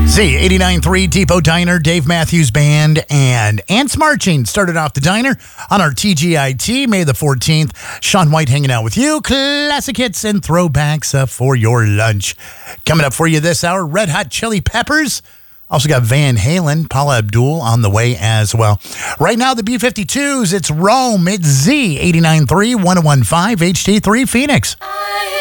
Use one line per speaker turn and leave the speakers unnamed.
Z89.3 Depot Diner, Dave Matthews Band, and Ants Marching started off the diner on our TGIT, May the 14th. Sean White hanging out with you. Classic hits and throwbacks for your lunch. Coming up for you this hour, Red Hot Chili Peppers. Also got Van Halen, Paula Abdul on the way as well. Right now, the B-52s, it's Rome. It's Z89.3, 1015, HD3 Phoenix.